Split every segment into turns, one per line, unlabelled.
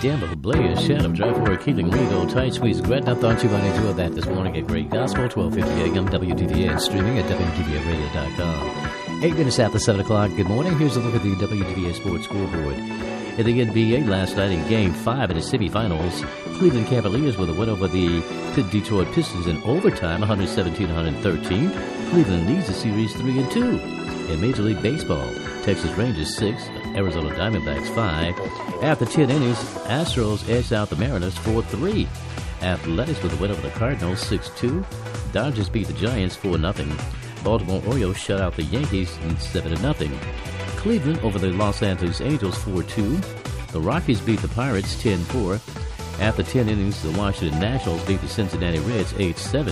Gamble, Blaze, Chatham, Drive Forward, Keeling, Rigo, Tight Squeeze, Gretna. Thought you might enjoy that this morning at Great Gospel, 1250 AM, WDVA, and streaming at WDVAradio.com. 8 minutes after 7 o'clock. Good morning. Here's a look at the WDVA Sports Scoreboard. In the NBA last night in Game 5 of the semifinals, Cleveland Cavaliers with a win over the Detroit Pistons in overtime, 117-113. Cleveland leads the series 3-2. In Major League Baseball, Texas Rangers 6, Arizona Diamondbacks 5. After 10 innings, Astros edged out the Mariners 4-3. Athletics with a win over the Cardinals 6-2. Dodgers beat the Giants 4-0. Baltimore Orioles shut out the Yankees 7-0. Cleveland over the Los Angeles Angels 4-2. The Rockies beat the Pirates 10-4. After 10 innings, the Washington Nationals beat the Cincinnati Reds 8-7.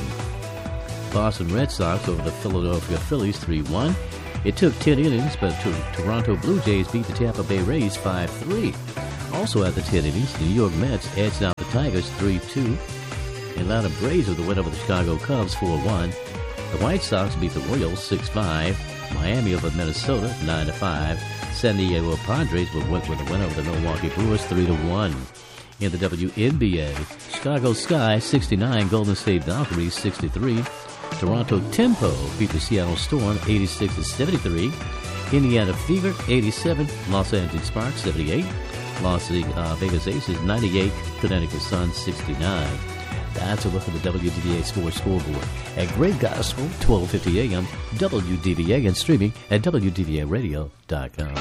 Boston Red Sox over the Philadelphia Phillies 3-1. It took 10 innings, but Toronto Blue Jays beat the Tampa Bay Rays 5-3. Also after 10 innings, the New York Mets edged out the Tigers 3-2. Atlanta Braves with the win over the Chicago Cubs 4-1. The White Sox beat the Royals 6-5. Miami over Minnesota 9-5. San Diego Padres with a win over the Milwaukee Brewers 3-1. In the WNBA, Chicago Sky 69, Golden State Valkyries 63. Toronto Tempo beat the Seattle Storm 86-73. Indiana Fever 87, Los Angeles Sparks 78. Las Vegas Aces 98, Connecticut Sun 69. That's a look at the WDVA Sports Scoreboard at Great Gospel, 1250 AM, WDVA, and streaming at WDVAradio.com.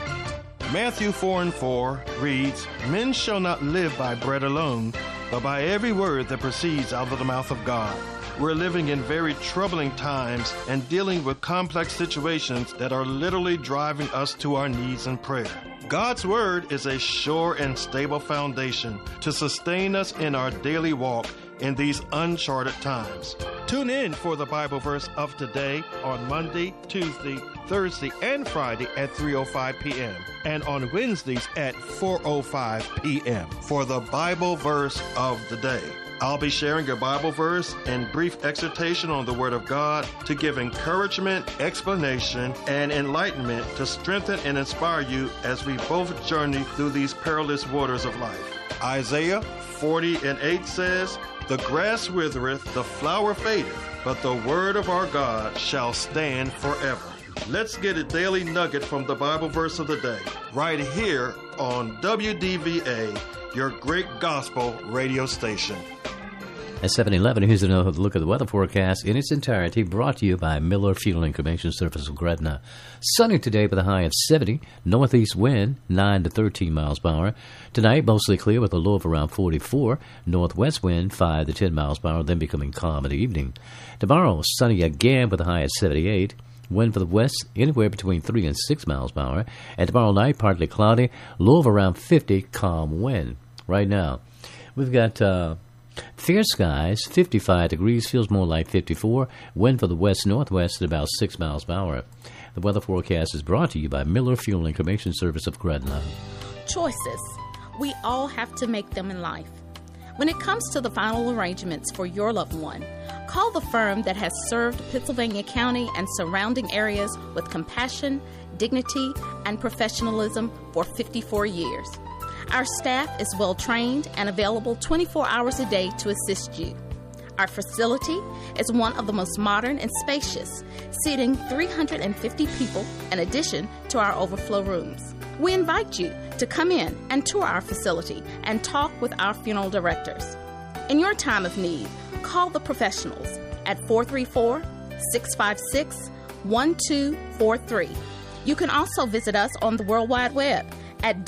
Matthew 4:4 reads, "Men shall not live by bread alone, but by every word that proceeds out of the mouth of God." We're living in very troubling times and dealing with complex situations that are literally driving us to our knees in prayer. God's Word is a sure and stable foundation to sustain us in our daily walk in these uncharted times. Tune in for the Bible verse of today on Monday, Tuesday, Thursday, and Friday at 3:05 p.m. and on Wednesdays at 4:05 p.m. for the Bible verse of the day. I'll be sharing a Bible verse and brief exhortation on the Word of God to give encouragement, explanation, and enlightenment to strengthen and inspire you as we both journey through these perilous waters of life. Isaiah 40:8 says, "The grass withereth, the flower fadeth, but the word of our God shall stand forever." Let's get a daily nugget from the Bible verse of the day, right here on WDVA, your Great Gospel radio station.
At 7:11, here's another look at the weather forecast in its entirety, brought to you by Miller Fuel and Cremation Service of Gretna. Sunny today with a high of 70, northeast wind 9 to 13 miles per hour. Tonight, mostly clear with a low of around 44, northwest wind 5 to 10 miles per hour, then becoming calm in the evening. Tomorrow, sunny again with a high of 78. Wind for the west anywhere between 3 and 6 miles per hour. And tomorrow night, partly cloudy, low of around 50, calm wind. Right now, we've got fair skies, 55 degrees, feels more like 54. Wind for the west-northwest at about 6 miles per hour. The weather forecast is brought to you by Miller Fuel and Cremation Service of Gretna.
Choices. We all have to make them in life. When it comes to the final arrangements for your loved one, call the firm that has served Pittsylvania County and surrounding areas with compassion, dignity, and professionalism for 54 years. Our staff is well trained and available 24 hours a day to assist you. Our facility is one of the most modern and spacious, seating 350 people in addition to our overflow rooms. We invite you to come in and tour our facility and talk with our funeral directors. In your time of need, call the professionals at 434-656-1243. You can also visit us on the World Wide Web at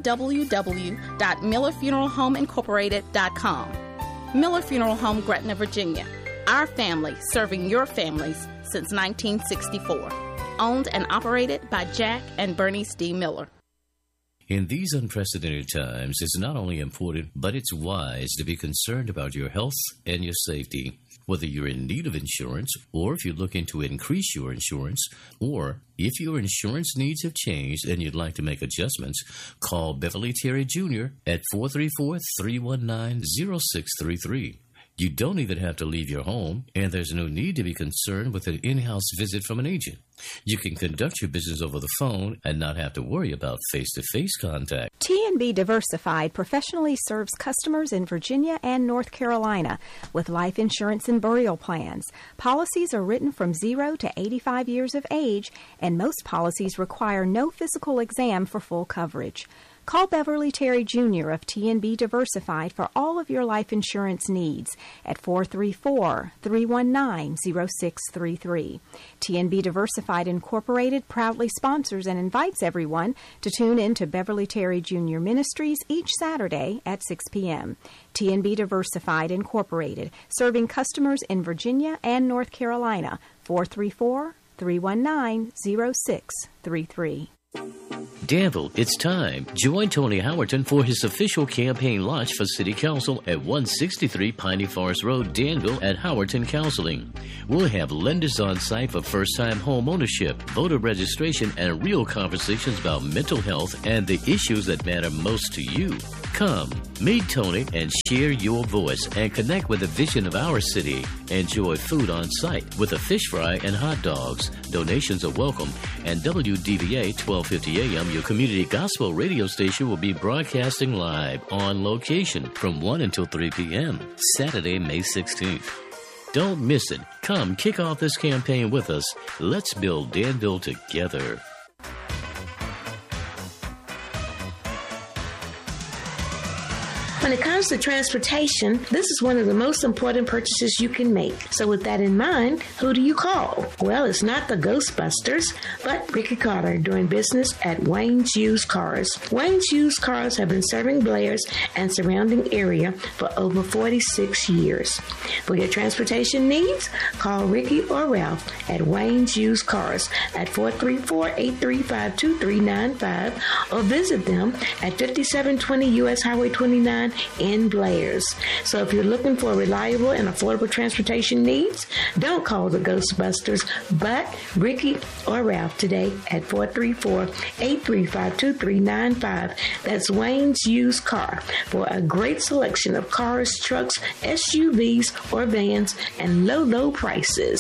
www.millerfuneralhomeincorporated.com. Miller Funeral Home, Gretna, Virginia. Our family serving your families since 1964. Owned and operated by Jack and Bernice D. Miller.
In these unprecedented times, it's not only important, but it's wise to be concerned about your health and your safety. Whether you're in need of insurance, or if you're looking to increase your insurance, or if your insurance needs have changed and you'd like to make adjustments, call Beverly Terry Jr. at 434-319-0633. You don't even have to leave your home, and there's no need to be concerned with an in-house visit from an agent. You can conduct your business over the phone and not have to worry about face-to-face contact.
TNB Diversified professionally serves customers in Virginia and North Carolina with life insurance and burial plans. Policies are written from 0 to 85 years of age, and most policies require no physical exam for full coverage. Call Beverly Terry Jr. of TNB Diversified for all of your life insurance needs at 434-319-0633. TNB Diversified Incorporated proudly sponsors and invites everyone to tune in to Beverly Terry Jr. Ministries each Saturday at 6 p.m. TNB Diversified Incorporated, serving customers in Virginia and North Carolina. 434-319-0633.
Danville, it's time. Join Tony Howerton for his official campaign launch for City Council at 163 Piney Forest Road, Danville at Howerton Counseling. We'll have lenders on site for first-time home ownership, voter registration, and real conversations about mental health and the issues that matter most to you. Come, meet Tony and share your voice and connect with the vision of our city. Enjoy food on site with a fish fry and hot dogs. Donations are welcome, and WDVA 1250 AM, your community gospel radio station, will be broadcasting live on location from 1 until 3 p.m. Saturday, May 16th. Don't miss it. Come kick off this campaign with us. Let's build Danville together.
When it comes to transportation, this is one of the most important purchases you can make. So with that in mind, who do you call? Well, it's not the Ghostbusters, but Ricky Carter, doing business at Wayne's Used Cars. Wayne's Used Cars have been serving Blairs and surrounding area for over 46 years. For your transportation needs, call Ricky or Ralph at Wayne's Used Cars at 434-835-2395 or visit them at 5720 U.S. Highway 29 in Blairs. So if you're looking for reliable and affordable transportation needs, don't call the Ghostbusters, but Ricky or Ralph today at 434-835-2395. That's Wayne's Used Car for a great selection of cars, trucks, SUVs, or vans, and low prices.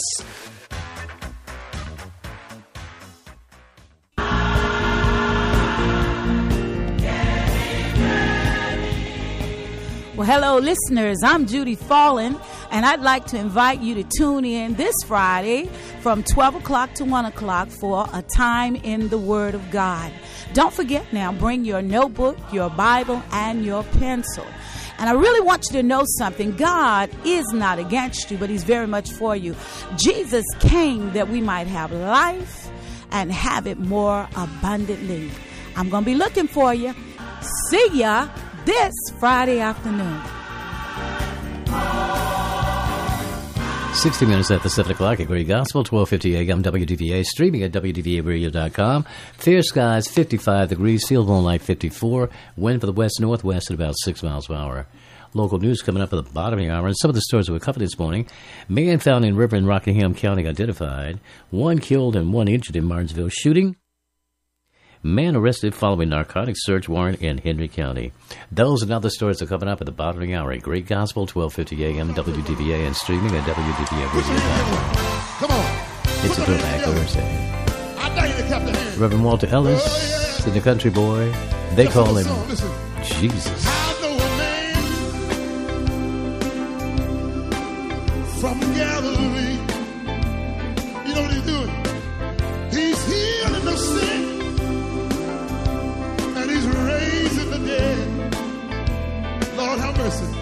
Well, hello, listeners. I'm Judy Fallon, and I'd like to invite you to tune in this Friday from 12 o'clock to 1 o'clock for a time in the Word of God. Don't forget now, bring your notebook, your Bible, and your pencil. And I really want you to know something. God is not against you, but He's very much for you. Jesus came that we might have life and have it more abundantly. I'm going to be looking for you. See ya this Friday afternoon.
60 minutes after 7 o'clock at Great Gospel, 1250 AM WDVA, streaming at WDVAradio.com. Fair skies, 55 degrees, field moonlight 54, wind for the west-northwest at about 6 miles per hour. Local news coming up at the bottom of the hour. And some of the stories that were covered this morning. Man found in river in Rockingham County identified. 1 killed and 1 injured in Martinsville shooting. Man arrested following narcotics search warrant in Henry County. Those and other stories are coming up at the bottom of the hour. Great Gospel, 1250 AM, WDVA, and streaming at WDVA. Come on. It's a throwback Thursday. Reverend Walter Ellis, in the Country Boy, they call him Jesus.
I know a man from Galilee. You know what he's doing? He's healing the sick. And He's raising the dead. Lord have mercy.